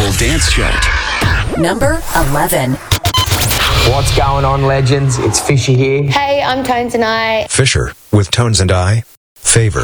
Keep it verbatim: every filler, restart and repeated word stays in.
Global Dance Chart. Number eleven. What's going on, legends? It's Fisher here. Hey, I'm Tones and I. Fisher with Tones and I. Favor.